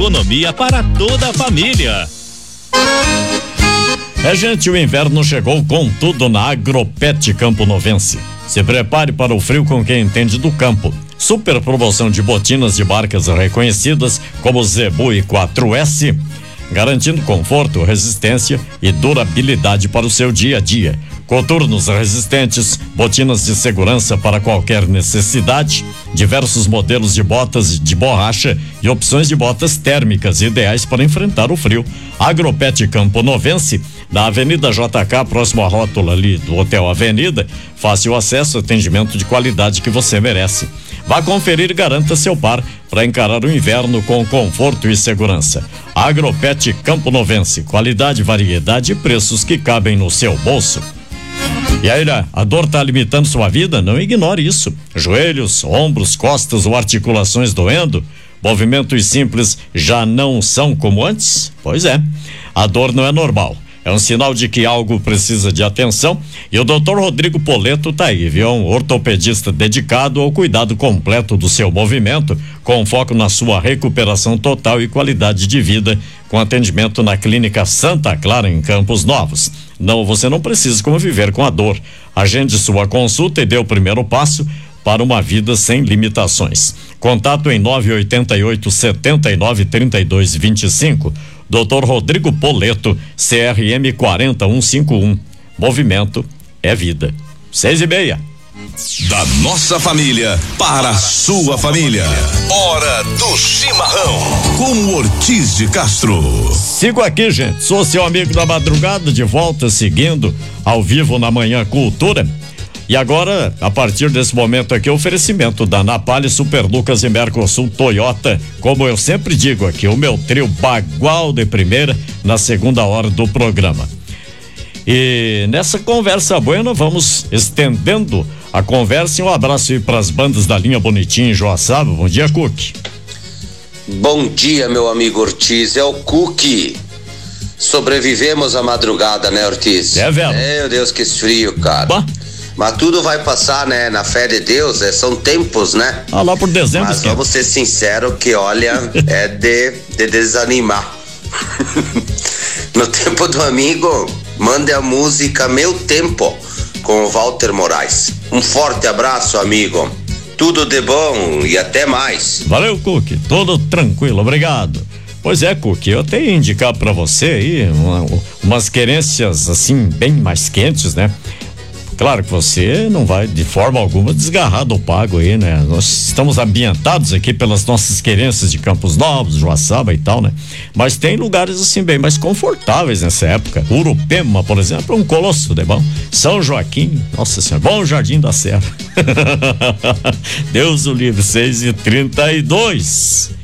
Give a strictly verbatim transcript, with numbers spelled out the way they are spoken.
economia para toda a família. É, gente, o inverno chegou com tudo na Agropet Campo Novense. Se prepare para o frio com quem entende do campo. Super promoção de botinas de marcas reconhecidas como Zebu e quatro S, garantindo conforto, resistência e durabilidade para o seu dia a dia. Coturnos resistentes, botinas de segurança para qualquer necessidade, diversos modelos de botas de borracha e opções de botas térmicas ideais para enfrentar o frio. Agropet Campo Novense, na Avenida J K, próximo à rótula ali do Hotel Avenida. Fácil acesso, atendimento de qualidade que você merece. Vá conferir e garanta seu par para encarar o inverno com conforto e segurança. Agropet Campo Novense, qualidade, variedade e preços que cabem no seu bolso. E aí, a dor tá limitando sua vida? Não ignore isso. Joelhos, ombros, costas ou articulações doendo? Movimentos simples já não são como antes? Pois é, a dor não é normal. É um sinal de que algo precisa de atenção e o doutor Rodrigo Poleto tá aí, viu? Um ortopedista dedicado ao cuidado completo do seu movimento, com foco na sua recuperação total e qualidade de vida, com atendimento na Clínica Santa Clara, em Campos Novos. Não, você não precisa conviver com a dor. Agende sua consulta e dê o primeiro passo para uma vida sem limitações. Contato em nove oito oito, sete nove, três dois dois cinco. doutor Rodrigo Poleto, C R M quatro um cinco um. Movimento é vida. Seis e meia. Da nossa família para a sua família. Hora do chimarrão com Ortiz de Castro. Sigo aqui, gente. Sou seu amigo da madrugada, de volta, seguindo ao vivo na Manhã Cultura. E agora, a partir desse momento aqui, oferecimento da Napali, Super Lucas e Mercosul Toyota. Como eu sempre digo aqui, o meu trio bagual de primeira na segunda hora do programa. E nessa conversa boa, nós vamos estendendo a conversa. E um abraço aí para as bandas da linha Bonitinho em Joaçaba. Bom dia, Cook. Bom dia, meu amigo Ortiz. É o Cook. Sobrevivemos a madrugada, né, Ortiz? É, velho. Meu Deus, que frio, cara. Bah. Mas tudo vai passar, né? Na fé de Deus, é, são tempos, né? Ah, lá por dezembro. Mas vamos ser sinceros que, olha, é de, de desanimar. No tempo do amigo, mande a música Meu Tempo, com o Walter Moraes. Um forte abraço, amigo. Tudo de bom e até mais. Valeu, Cook. Tudo tranquilo, obrigado. Pois é, Cook, eu tenho indicar pra você aí uma, umas querências assim, bem mais quentes, né? Claro que você não vai de forma alguma desgarrar do pago aí, né? Nós estamos ambientados aqui pelas nossas querências de Campos Novos, Joaçaba e tal, né? Mas tem lugares assim bem mais confortáveis nessa época. Urupema, por exemplo, é um colosso, né? Bom, São Joaquim, nossa senhora, Bom Jardim da Serra. Deus o livre, seis e trinta e dois.